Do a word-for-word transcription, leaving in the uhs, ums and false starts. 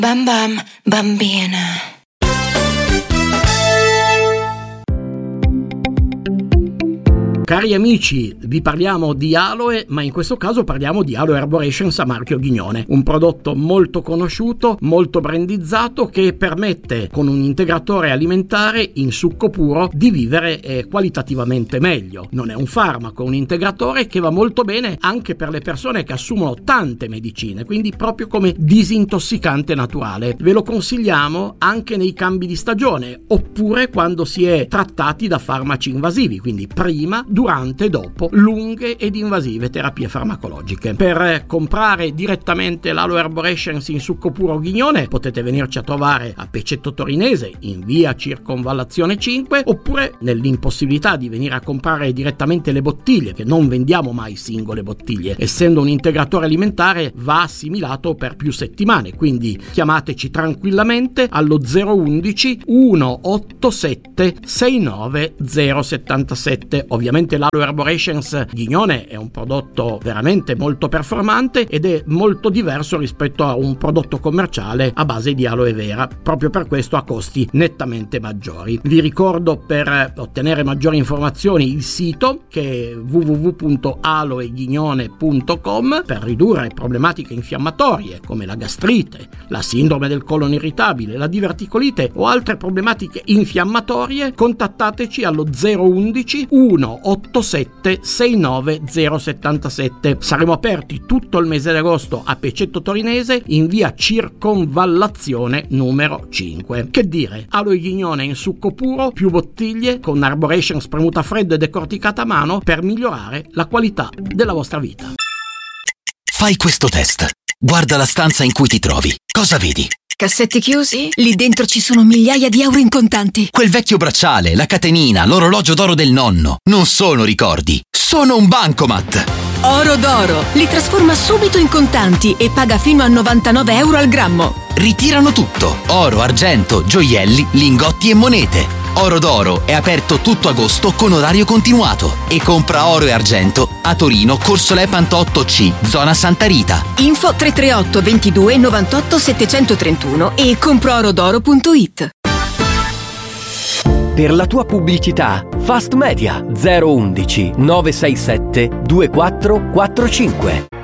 Bam bam, bambina. Cari amici, vi parliamo di aloe, ma in questo caso parliamo di Aloe Arborations a marchio Ghignone, un prodotto molto conosciuto, molto brandizzato, che permette con un integratore alimentare in succo puro di vivere eh, qualitativamente meglio. Non è un farmaco, è un integratore che va molto bene anche per le persone che assumono tante medicine, quindi proprio come disintossicante naturale. Ve lo consigliamo anche nei cambi di stagione, oppure quando si è trattati da farmaci invasivi, quindi prima, durante e dopo lunghe ed invasive terapie farmacologiche. Per comprare direttamente l'Aloe Arborations in succo puro Ghignone potete venirci a trovare a Pecetto Torinese in via Circonvallazione cinque, oppure nell'impossibilità di venire a comprare direttamente le bottiglie, che non vendiamo mai singole bottiglie, essendo un integratore alimentare va assimilato per più settimane, quindi chiamateci tranquillamente allo zero undici centottantasette sessantanove zero settantasette. Ovviamente l'Aloe Arborations Ghignone è un prodotto veramente molto performante ed è molto diverso rispetto a un prodotto commerciale a base di aloe vera, proprio per questo ha costi nettamente maggiori. Vi ricordo, per ottenere maggiori informazioni, il sito, che è w w w punto aloeghignone punto com, per ridurre problematiche infiammatorie come la gastrite, la sindrome del colon irritabile, la diverticolite o altre problematiche infiammatorie. Contattateci allo zero undici centottantasette sessantanove zero settantasette. Saremo aperti tutto il mese di agosto a Pecetto Torinese in via Circonvallazione numero cinque. Che dire, Aloe Ghignone in succo puro, più bottiglie con Arborations spremuta freddo e decorticata a mano per migliorare la qualità della vostra vita. Fai questo test. Guarda la stanza in cui ti trovi. Cosa vedi? Cassetti chiusi? Lì dentro ci sono migliaia di euro in contanti. Quel vecchio bracciale, la catenina, l'orologio d'oro del nonno. Non sono ricordi, sono un bancomat. Oro d'oro. Li trasforma subito in contanti e paga fino a novantanove euro al grammo. Ritirano tutto. Oro, argento, gioielli, lingotti e monete. Oro d'oro è aperto tutto agosto con orario continuato. E compra oro e argento a Torino, Corso Lepantotto C, zona Santa Rita. Info tre tre otto ventidue novantotto settecentotrentuno e comproorodoro punto it. Per la tua pubblicità, Fast Media zero undici nove sei sette due quattro quattro cinque.